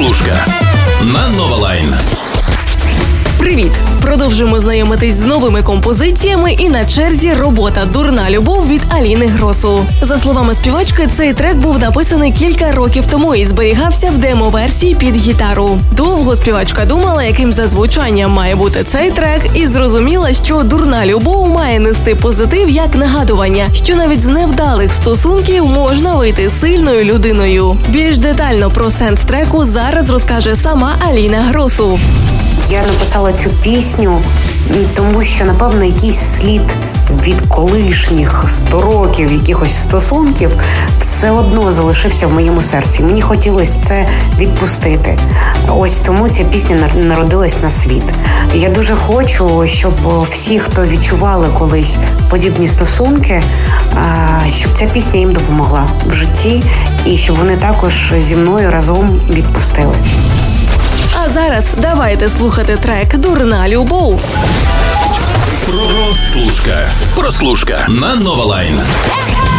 Прослушка на Нова Лайн. Привіт! Продовжуємо знайомитись з новими композиціями, і на черзі робота «Дурна любов» від Аліни Гросу. За словами співачки, цей трек був написаний кілька років тому і зберігався в демо-версії під гітару. Довго співачка думала, яким за звучанням має бути цей трек, і зрозуміла, що «Дурна любов» має нести позитив як нагадування, що навіть з невдалих стосунків можна вийти сильною людиною. Більш детально про сенс треку зараз розкаже сама Аліна Гросу. Я написала цю пісню, тому що, напевно, якийсь слід від колишніх 100 років якихось стосунків все одно залишився в моєму серці. Мені хотілося це відпустити. Ось тому ця пісня народилась на світ. Я дуже хочу, щоб всі, хто відчували колись подібні стосунки, щоб ця пісня їм допомогла в житті і щоб вони також зі мною разом відпустили. А зараз давайте слухати трек «Дурна любов». Прослушка на Нова Лайн.